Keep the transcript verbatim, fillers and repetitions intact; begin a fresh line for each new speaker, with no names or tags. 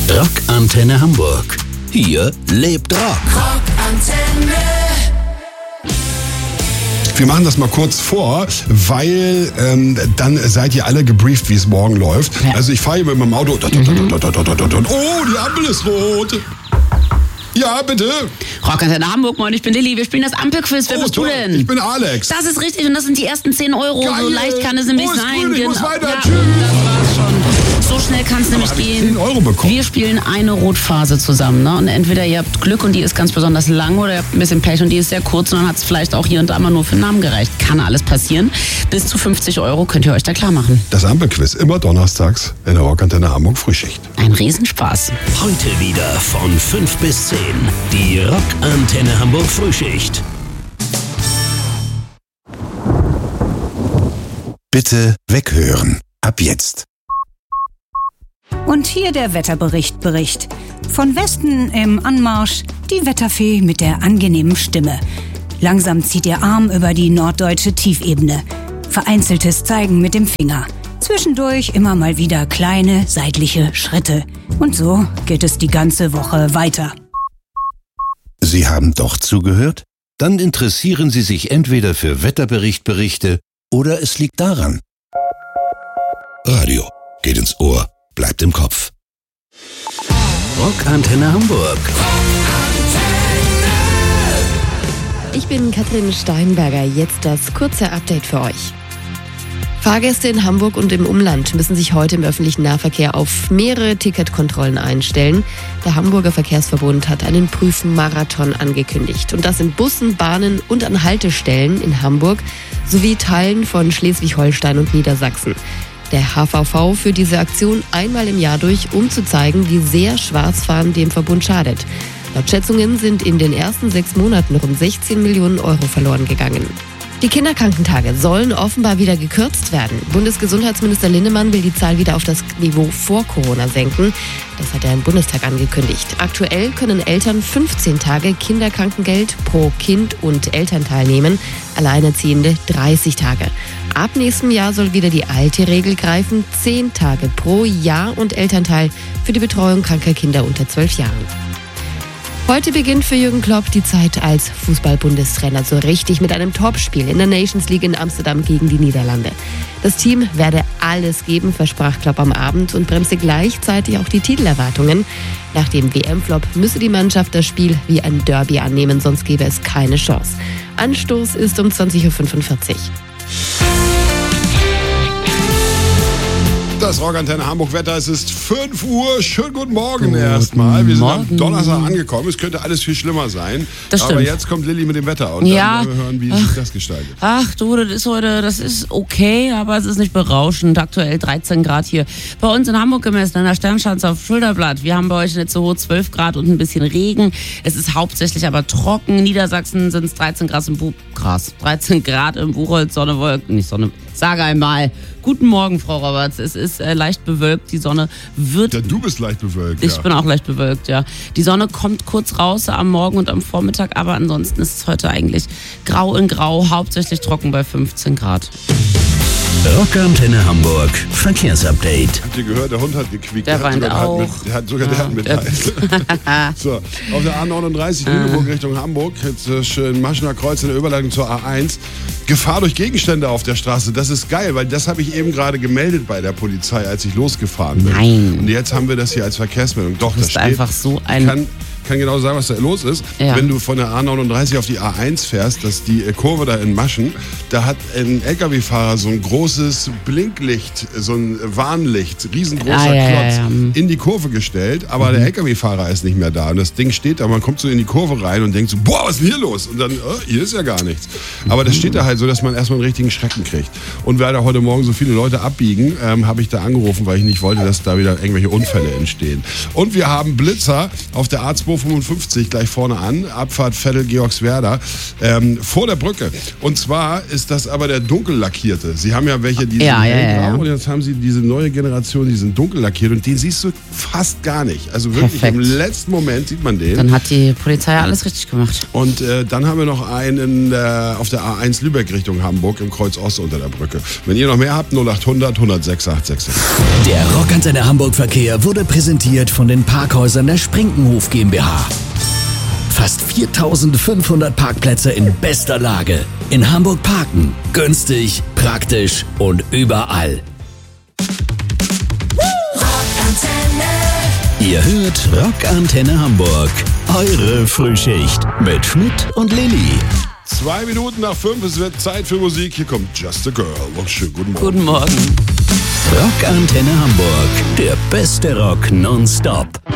Rockantenne Hamburg. Hier lebt Rock.
Rockantenne.
Wir machen das mal kurz vor, weil ähm, dann seid ihr alle gebrieft, wie es morgen läuft.
Ja.
Also ich fahre hier mit meinem Auto. Mhm. Oh, die Ampel ist rot. Ja, bitte.
Rockantenne Hamburg, moin, ich bin Lilly. Wir spielen das Ampelquiz. Wer
Oh,
bist
toll.
du denn?
Ich bin Alex.
Das ist richtig und das sind die ersten zehn Euro.
Geil.
So leicht kann es nämlich
Wo ist
sein.
grün? Ich muss weiter.
Ja,
Tschüss.
das war's schon. So schnell kann es nämlich
hab ich
gehen.
zehn Euro bekommen.
Wir spielen eine Rotphase zusammen. Ne? Und entweder ihr habt Glück und die ist ganz besonders lang oder ihr habt ein bisschen Pech und die ist sehr kurz und dann hat es vielleicht auch hier und da mal nur für den Namen gereicht. Kann alles passieren. Bis zu fünfzig Euro könnt ihr euch da klar machen.
Das Ampelquiz immer donnerstags in der Rockantenne Hamburg Frühschicht.
Ein Riesenspaß.
Heute wieder von fünf bis zehn. Die Rockantenne Hamburg Frühschicht.
Bitte weghören. Ab jetzt.
Und hier der Wetterbericht Bericht. Von Westen im Anmarsch die Wetterfee mit der angenehmen Stimme. Langsam zieht ihr Arm über die norddeutsche Tiefebene. Vereinzeltes Zeigen mit dem Finger. Zwischendurch immer mal wieder kleine seitliche Schritte. Und so geht es die ganze Woche weiter.
Sie haben doch zugehört? Dann interessieren Sie sich entweder für Wetterberichtberichte oder es liegt daran. Radio geht ins Ohr, bleibt im Kopf.
Rockantenne Hamburg.
Ich bin Katrin Steinberger, jetzt das kurze Update für euch. Fahrgäste in Hamburg und im Umland müssen sich heute im öffentlichen Nahverkehr auf mehrere Ticketkontrollen einstellen. Der Hamburger Verkehrsverbund hat einen Prüfmarathon angekündigt. Und das in Bussen, Bahnen und an Haltestellen in Hamburg sowie Teilen von Schleswig-Holstein und Niedersachsen. Der H V V führt diese Aktion einmal im Jahr durch, um zu zeigen, wie sehr Schwarzfahren dem Verbund schadet. Laut Schätzungen sind in den ersten sechs Monaten rund sechzehn Millionen Euro verloren gegangen. Die Kinderkrankentage sollen offenbar wieder gekürzt werden. Bundesgesundheitsminister Linnemann will die Zahl wieder auf das Niveau vor Corona senken. Das hat er im Bundestag angekündigt. Aktuell können Eltern fünfzehn Tage Kinderkrankengeld pro Kind und Elternteil nehmen, Alleinerziehende dreißig Tage. Ab nächstem Jahr soll wieder die alte Regel greifen, zehn Tage pro Jahr und Elternteil für die Betreuung kranker Kinder unter zwölf Jahren. Heute beginnt für Jürgen Klopp die Zeit als Fußball-Bundestrainer so richtig mit einem Topspiel in der Nations League in Amsterdam gegen die Niederlande. Das Team werde alles geben, versprach Klopp am Abend und bremste gleichzeitig auch die Titelerwartungen. Nach dem W M-Flop müsse die Mannschaft das Spiel wie ein Derby annehmen, sonst gäbe es keine Chance. Anstoß ist um zwanzig Uhr fünfundvierzig.
Das Rockantenne Hamburg Wetter, es ist fünf Uhr. Schönen guten Morgen
Guten
erstmal. Wir sind am
Morgen.
Donnerstag angekommen. Es könnte alles viel schlimmer sein.
Das
Aber
stimmt.
jetzt kommt Lilly mit dem Wetter und
Ja.
dann werden wir hören, wie sich das gestaltet.
Ach du, das ist heute, das ist okay, aber es ist nicht berauschend. Aktuell dreizehn Grad hier bei uns in Hamburg gemessen, an der Sternschanze auf Schulterblatt. Wir haben bei euch nicht so hoch zwölf Grad und ein bisschen Regen. Es ist hauptsächlich aber trocken. In Niedersachsen sind es dreizehn Grad im Bu- Krass, dreizehn Grad im Buchholz, Sonne, Wolken, nicht Sonne. Sage einmal. Guten Morgen, Frau Roberts. Es ist äh, leicht bewölkt. Die Sonne wird...
Ja, du bist leicht bewölkt.
Ich
ja.
bin auch leicht bewölkt, ja. Die Sonne kommt kurz raus am Morgen und am Vormittag, aber ansonsten ist es heute eigentlich grau in grau, hauptsächlich trocken bei fünfzehn Grad.
Rockantenne Hamburg Verkehrsupdate.
Habt ihr gehört, der Hund hat gequiekt.
Der
hat
weint
sogar, der
auch.
Hat mit, der hat sogar der hat Mitleid. So, auf der A neununddreißig Lüneburg Richtung Hamburg, jetzt äh, schön Maschener Kreuz in der Überleitung zur A eins. Gefahr durch Gegenstände auf der Straße, das ist geil, weil das habe ich eben gerade gemeldet bei der Polizei, als ich losgefahren bin.
Nein.
Und jetzt haben wir das hier als Verkehrsmeldung. Doch,
Du
das
bist
steht.
einfach so ein...
kann, kann genau sagen, was da los ist.
Ja.
Wenn du von der A neununddreißig auf die A eins fährst, das ist die äh, Kurve da in Maschen, da hat ein L K W-Fahrer so ein großes Blinklicht, so ein Warnlicht, riesengroßer
Ah, ja,
Klotz,
ja, ja. Mhm.
in die Kurve gestellt, aber der L K W-Fahrer ist nicht mehr da. Und das Ding steht da, man kommt so in die Kurve rein und denkt so, boah, was ist denn hier los? Und dann, oh, hier ist ja gar nichts. Aber das steht da halt so, dass man erstmal einen richtigen Schrecken kriegt. Und weil da heute Morgen so viele Leute abbiegen, ähm, habe ich da angerufen, weil ich nicht wollte, dass da wieder irgendwelche Unfälle entstehen. Und wir haben Blitzer auf der A zwei Uhr fünfundfünfzig gleich vorne an, Abfahrt Veddel-Georgswerda, ähm, vor der Brücke. Und zwar ist das aber der dunkel lackierte. Sie haben ja welche, die
Ja,
sind
ja, ja,
hellgrau
ja.
und jetzt haben sie diese neue Generation, die sind dunkel lackiert und den siehst du fast gar nicht. Also wirklich
Perfekt.
im letzten Moment sieht man den.
Dann hat die Polizei ja alles richtig gemacht.
Und äh, dann haben wir noch einen äh, auf der A eins Lübeck Richtung Hamburg im Kreuz Ost unter der Brücke. Wenn ihr noch mehr habt, null achthundert, hundertsechs, achthundertsechsundsiebzig.
Der Rockantenne Hamburg Verkehr wurde präsentiert von den Parkhäusern der Sprinkenhof GmbH. Fast viertausendfünfhundert Parkplätze in bester Lage. In Hamburg parken. Günstig, praktisch und überall. Ihr hört Rockantenne Hamburg. Eure Frühschicht mit Schmidt und Lilly.
Zwei Minuten nach fünf, es wird Zeit für Musik. Hier kommt Just a Girl. Und schönen guten Morgen.
Guten Morgen.
Rockantenne Hamburg. Der beste Rock nonstop.